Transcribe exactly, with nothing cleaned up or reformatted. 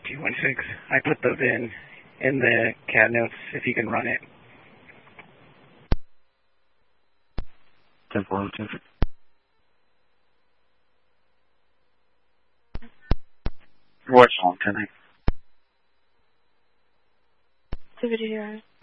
two one six. I put those in in the C A D notes if you can run it. ten four ten. What's on tonight? Two video.